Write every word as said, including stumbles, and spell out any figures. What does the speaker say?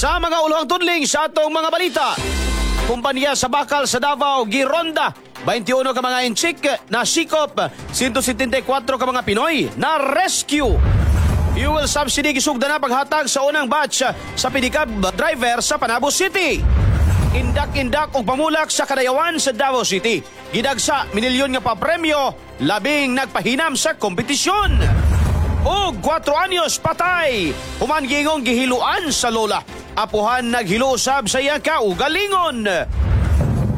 Sa mga ulohang tudling sa atong mga balita, kumpanya sa bakal sa Davao, Gironda, twenty-one ka mga inchik na sikop, one hundred seventy-four ka mga Pinoy na rescue. Fuel subsidy gisugda na paghatag sa unang batch sa pedicab driver sa Panabo City. Indak-indak og pamulak sa kadayawan sa Davao City. Gidagsa minilyon nga papremyo, labing nagpahinam sa kompetisyon. Og four anyos patay, human gingong gihiluan sa lola. Apuhan naghilo usab sa iyang kaugalingon.